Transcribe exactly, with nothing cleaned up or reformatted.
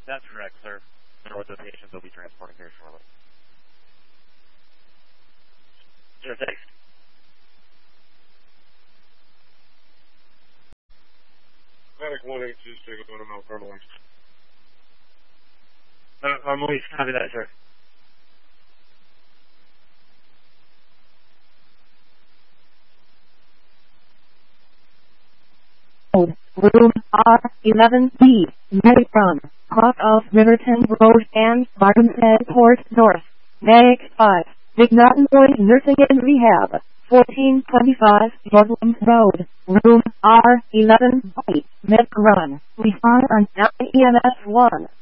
That's correct, sir. There are the patients will be transporting here shortly. Sure, thanks. Medic one eight two six, going to Mount Carmel. Uh, I'm Luis, copy that, sir. Room R eleven B, Medic from off of Riverton Road and Barnstead Port North. Medic five, McNaughton Boys Nursing and Rehab, fourteen twenty-five Yorklands Road, Room R eleven B, Medic Run. We are on E M S one.